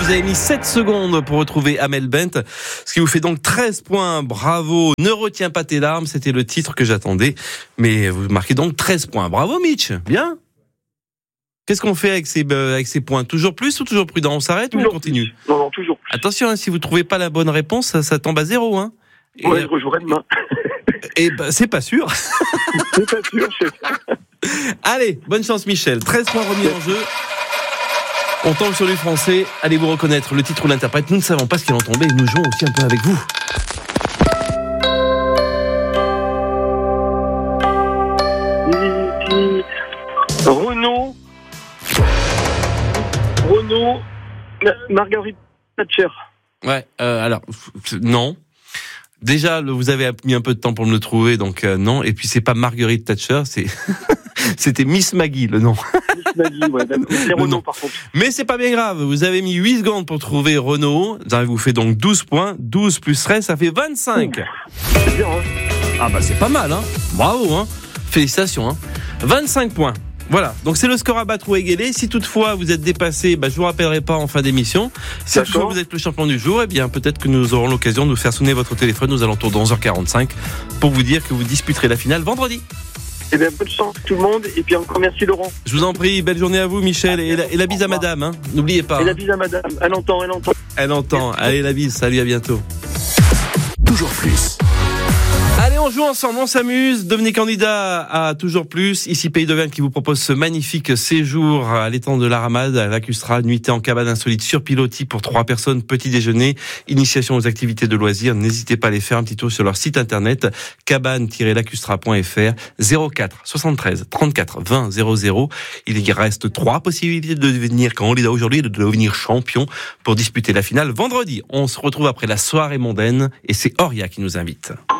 avez mis 7 secondes pour retrouver Amel Bent, ce qui vous fait donc 13 points. Bravo. Ne retiens pas tes larmes, c'était le titre que j'attendais. Mais vous marquez donc 13 points. Bravo Mitch, bien. Qu'est-ce qu'on fait avec ces points? Toujours plus ou toujours prudent? On s'arrête ou on continue? Non, toujours plus. Attention, si vous ne trouvez pas la bonne réponse, ça tombe à 0. Hein. Ouais, je rejouerai demain. Et c'est pas sûr. C'est pas sûr, chef. Allez, bonne chance Michel. 13 points remis en jeu. On tombe sur du français. Allez-vous reconnaître le titre ou l'interprète? Nous ne savons pas ce qu'il en tombait. Nous jouons aussi un peu avec vous. Renaud, Marguerite Thatcher. Ouais, alors, non. Déjà, vous avez mis un peu de temps pour me le trouver, donc non. Et puis, c'est pas Marguerite Thatcher, c'était Miss Maggie, le nom. Miss Maggie, ouais, c'est Renaud, par contre. Mais c'est pas bien grave, vous avez mis 8 secondes pour trouver Renaud. Ça vous fait donc 12 points. 12 plus 13, ça fait 25. C'est bien, hein. Ah bah, c'est pas mal, hein. Bravo, hein. Félicitations, hein. 25 points. Voilà, donc c'est le score à battre ou égalé. Si toutefois vous êtes dépassé, je vous rappellerai pas en fin d'émission. Si toutefois vous êtes le champion du jour, bien peut-être que nous aurons l'occasion de vous faire sonner votre téléphone aux alentours de 11h45 pour vous dire que vous disputerez la finale vendredi. Eh bien, bonne chance tout le monde, et puis encore merci Laurent. Je vous en prie, belle journée à vous Michel, et la bise à madame, hein. N'oubliez pas. Et la bise à madame, elle entend. Elle entend, allez la bise, salut, à bientôt. Toujours plus. Allez, on joue ensemble, on s'amuse. Devenez candidat à Toujours Plus. Ici Pays d'Auvergne qui vous propose ce magnifique séjour à l'étang de la Ramade, à Lacustra, nuitée en cabane insolite sur pilotis pour 3 personnes, petit déjeuner, initiation aux activités de loisirs. N'hésitez pas à aller faire un petit tour sur leur site internet cabane-lacustra.fr 04 73 34 20 00. Il reste 3 possibilités de devenir candidat aujourd'hui, de devenir champion pour disputer la finale vendredi. On se retrouve après la soirée mondaine et c'est Auria qui nous invite.